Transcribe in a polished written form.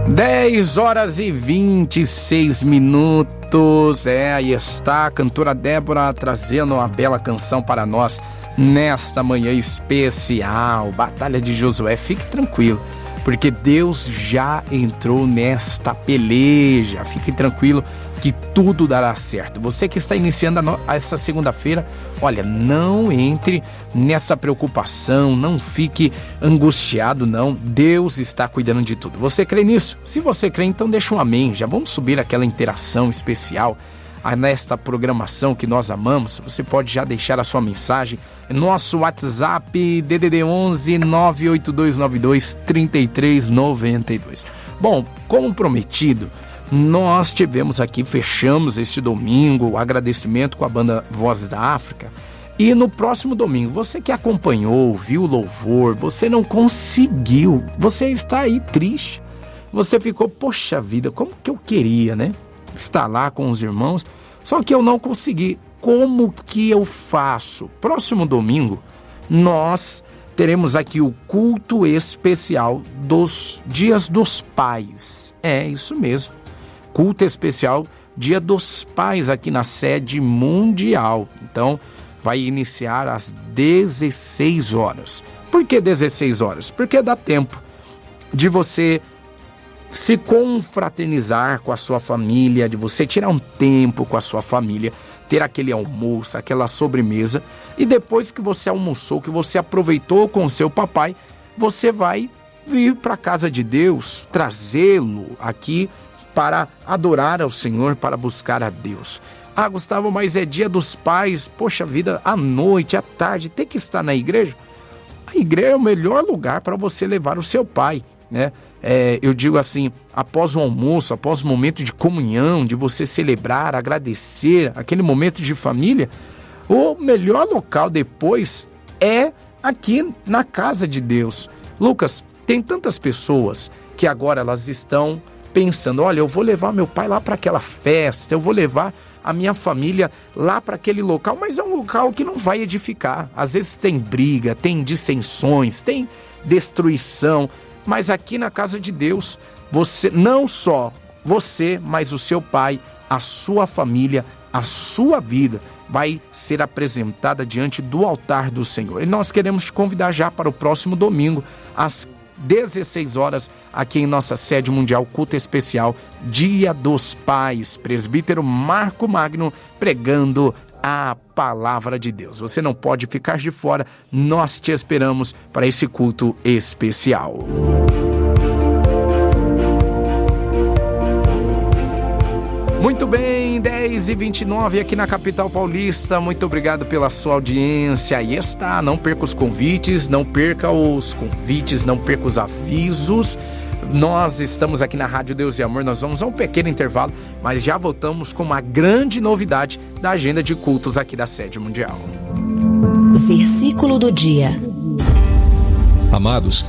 10h26. Aí está a cantora Débora trazendo uma bela canção para nós nesta manhã especial. Batalha de Josué, fique tranquilo, porque Deus já entrou nesta peleja. Fique tranquilo que tudo dará certo. Você que está iniciando essa segunda-feira, olha, não entre nessa preocupação, não fique angustiado, não. Deus está cuidando de tudo. Você crê nisso? Se você crê, então deixa um amém. Já vamos subir aquela interação especial nesta programação que nós amamos. Você pode já deixar a sua mensagem. Nosso WhatsApp, DDD 11 98292 3392. Bom, como prometido, nós tivemos aqui, fechamos este domingo, o agradecimento com a banda Vozes da África. E no próximo domingo, você que acompanhou, viu o louvor, você não conseguiu, você está aí triste. Você ficou, poxa vida, como que eu queria, né? Estar lá com os irmãos, só que eu não consegui. Como que eu faço? Próximo domingo, nós teremos aqui o culto especial dos Dias dos Pais. É isso mesmo. Culto especial Dia dos Pais aqui na sede mundial. Então, vai iniciar às 16 horas. Por que 16 horas? Porque dá tempo de você se confraternizar com a sua família, de você tirar um tempo com a sua família, ter aquele almoço, aquela sobremesa, e depois que você almoçou, que você aproveitou com o seu papai, você vai vir para a casa de Deus, trazê-lo aqui para adorar ao Senhor, para buscar a Deus. Ah, Gustavo, mas é Dia dos Pais, poxa vida, à noite, à tarde, tem que estar na igreja? A igreja é o melhor lugar para você levar o seu pai, né? Eu digo assim, após o almoço, após o momento de comunhão, de você celebrar, agradecer, aquele momento de família, o melhor local depois é aqui na casa de Deus. Lucas, tem tantas pessoas que agora elas estão pensando, olha, eu vou levar meu pai lá para aquela festa, eu vou levar a minha família lá para aquele local, mas é um local que não vai edificar. Às vezes tem briga, tem dissensões, tem destruição, mas aqui na casa de Deus, você, não só você, mas o seu pai, a sua família, a sua vida vai ser apresentada diante do altar do Senhor. E nós queremos te convidar já para o próximo domingo, às 16 horas, aqui em nossa sede mundial, culto especial, Dia dos Pais, presbítero Marco Magno pregando a palavra de Deus. Você não pode ficar de fora, nós te esperamos para esse culto especial. Muito bem, 10h29 aqui na capital paulista. Muito obrigado pela sua audiência. Aí está, não perca os convites, não perca os avisos. Nós estamos aqui na Rádio Deus e Amor, nós vamos a um pequeno intervalo, mas já voltamos com uma grande novidade da agenda de cultos aqui da sede mundial. Versículo do dia. Amados,